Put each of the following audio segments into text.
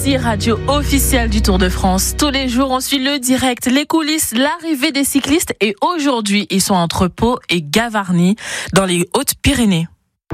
RMC, radio officielle du Tour de France. Tous les jours, on suit le direct, les coulisses, l'arrivée des cyclistes. Et aujourd'hui, ils sont entre Pau et Gavarnie, dans les Hautes-Pyrénées.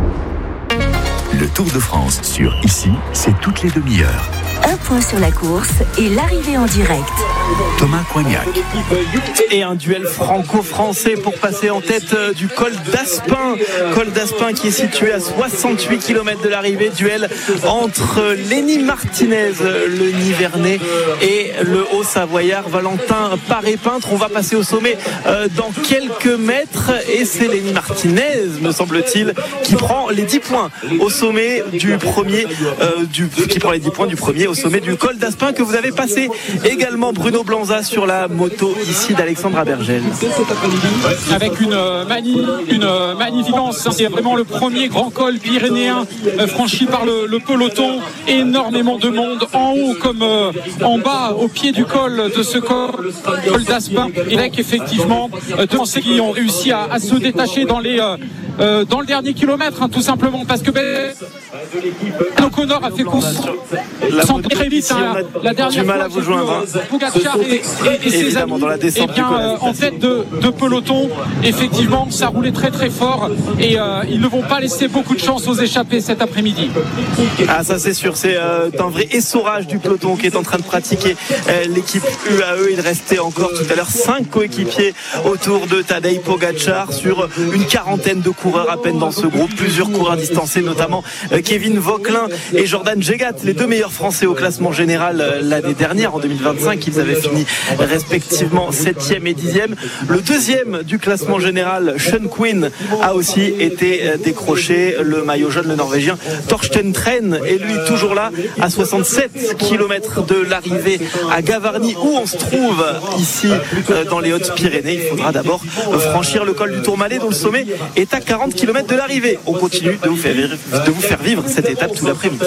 Le Tour de France sur Ici, c'est toutes les demi-heures. Un point sur la course et l'arrivée en direct. Thomas Coignac. Et un duel franco-français pour passer en tête du col d'Aspin. Col d'Aspin qui est situé à 68 km de l'arrivée. Duel entre Lenny Martinez, le Nivernais, et le Haut-Savoyard Valentin Paré-Peintre. On va passer au sommet dans quelques mètres. Et c'est Lenny Martinez, me semble-t-il, qui prend les 10 points au sommet du premier, au sommet du col d'Aspin que vous avez passé. Également Bruno Blanza sur la moto ici d'Alexandre Abergel. Avec une magnifique lance. C'est vraiment le premier grand col pyrénéen franchi par le peloton. Énormément de monde en haut comme en bas au pied du col de ce col d'Aspin. Et avec effectivement deux Français qui ont réussi à se détacher dans le dernier kilomètre, tout simplement parce que O'Connor a fait course très vite. La dernière du mal à vous joindre. Pogacar et ses amis, dans la descente en tête de peloton, effectivement, ça roulait très très fort et ils ne vont pas laisser beaucoup de chance aux échappés cet après-midi. Ah, ça c'est sûr, c'est un vrai essorage du peloton qui est en train de pratiquer l'équipe UAE. Il restait encore tout à l'heure 5 coéquipiers autour de Tadej Pogacar sur une quarantaine de coureurs à peine dans ce groupe. Plusieurs coureurs distancés, notamment Kevin Vauquelin et Jordan Jegat, les deux meilleurs Français au classement général l'année dernière, en 2025. Ils avaient fini respectivement 7e et 10e. Le deuxième du classement général, Sean Quinn, a aussi été décroché. Le maillot jaune, le Norvégien Torsten Tren, est lui toujours là à 67 km de l'arrivée à Gavarnie, où on se trouve ici dans les Hautes-Pyrénées. Il faudra d'abord franchir le col du Tourmalet, dont le sommet est à 40 km de l'arrivée. On continue de vous faire vivre cette étape tout l'après-midi.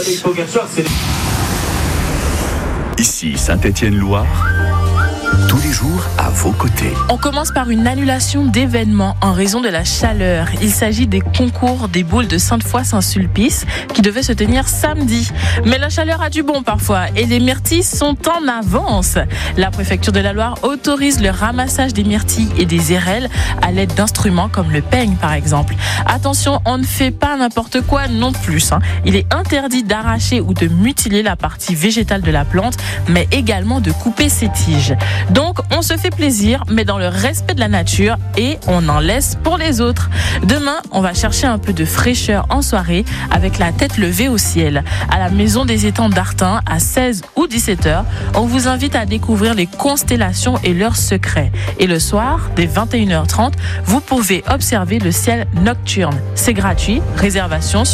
Ici, Saint-Étienne-Loire. Tous les jours à vos côtés. On commence par une annulation d'événements en raison de la chaleur. Il s'agit des concours des boules de Sainte-Foy-Saint-Sulpice qui devaient se tenir samedi. Mais la chaleur a du bon parfois et les myrtilles sont en avance. La préfecture de la Loire autorise le ramassage des myrtilles et des érelles à l'aide d'instruments comme le peigne par exemple. Attention, on ne fait pas n'importe quoi non plus. Il est interdit d'arracher ou de mutiler la partie végétale de la plante, mais également de couper ses tiges. Donc, on se fait plaisir, mais dans le respect de la nature et on en laisse pour les autres. Demain, on va chercher un peu de fraîcheur en soirée avec la tête levée au ciel. À la Maison des Étangs d'Artin, à 16 ou 17h, on vous invite à découvrir les constellations et leurs secrets. Et le soir, dès 21h30, vous pouvez observer le ciel nocturne. C'est gratuit, réservation